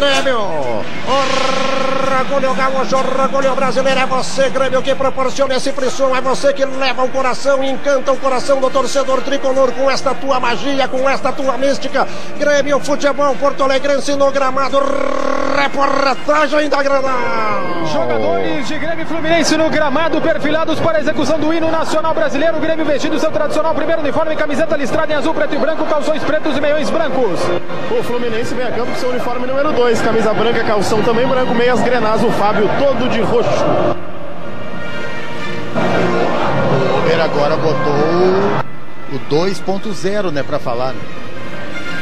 Grêmio. Orgulho gaúcho, orgulho brasileiro, é você, Grêmio, que proporciona esse frisson, é você que leva o coração e encanta o coração do torcedor tricolor com esta tua magia, com esta tua mística. Grêmio Futebol Porto Alegrense no gramado, reportagem da Granal. Jogadores de Grêmio e Fluminense no gramado, perfilados para a execução do hino nacional brasileiro. O Grêmio vestindo seu tradicional primeiro uniforme, camiseta listrada em azul, preto e branco, calções pretos e meiões brancos. O Fluminense vem a campo com seu uniforme número 2, camisa branca, calção também branco, meias grenazo, o Fábio todo de roxo. O Uber agora botou o 2.0, né, pra falar, né?